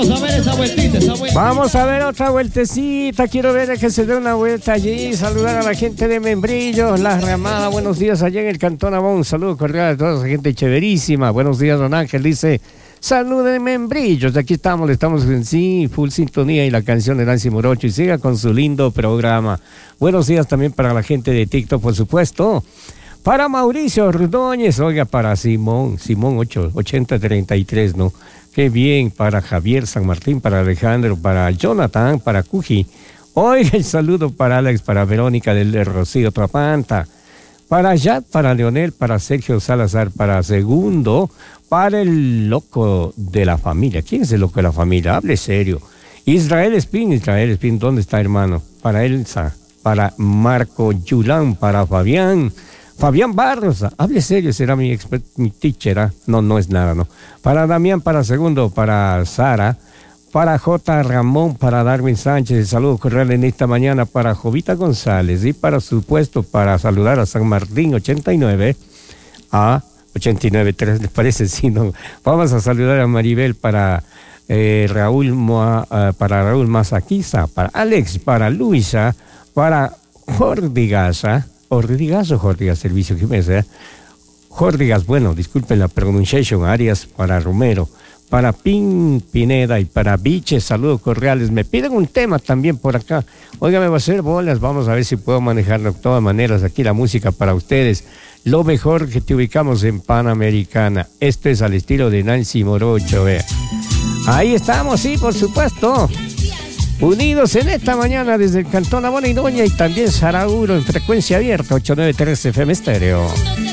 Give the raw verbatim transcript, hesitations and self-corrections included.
Vamos a ver esa vueltita, esa vueltita. Vamos a ver otra vueltecita. Quiero ver que se dé una vuelta allí. Saludar a la gente de Membrillos, La Ramada. Buenos días allá en el Cantón Abón. Un saludo cordial a toda esa gente chéverísima. Buenos días, don Ángel. Dice, salud de Membrillos. Aquí estamos, estamos en sí, full sintonía y la canción de Nancy Morocho. Y siga con su lindo programa. Buenos días también para la gente de TikTok, por supuesto. Para Mauricio Ordóñez, oiga, para Simón, Simón ocho ochenta treinta y tres, ¿no? Qué bien, para Javier San Martín, para Alejandro, para Jonathan, para Cuji. Oiga, el saludo para Alex, para Verónica del Rocío Trapanta, para Yad, para Leonel, para Sergio Salazar, para Segundo, para el loco de la familia. ¿Quién es el loco de la familia? Hable serio. Israel Espín, Israel Espín, ¿dónde está, hermano? Para Elsa, para Marco Yulán, para Fabián. Fabián Barros, hable serio, será mi, expert, mi teacher, ¿eh? No, no es nada, ¿no? Para Damián, para Segundo, para Sara, para J. Ramón, para Darwin Sánchez, el saludo cordial en esta mañana, para Jovita González y para supuesto, para saludar a San Martín ochenta y nueve, a ochenta y nueve tres, ¿les parece? Sí, no. Vamos a saludar a Maribel, para eh, Raúl, Moa, uh, para Raúl Mazaquiza, para Alex, para Luisa, para Jordigaza, Jordigas o Jordigas, servicio que me sea. Jordigas, bueno, disculpen la pronunciación, Arias, para Romero, para Pin Pineda y para Biches, saludos cordiales. Me piden un tema también por acá. Oiga, me va a hacer bolas, vamos a ver si puedo manejarlo de todas maneras. Aquí la música para ustedes. Lo mejor que te ubicamos en Panamericana. Esto es al estilo de Nancy Morocho, vea. Ahí estamos, sí, por supuesto. Unidos en esta mañana desde el Cantón Abón y Doña y también Sarauro en frecuencia abierta, ochenta y nueve punto tres F M Estéreo.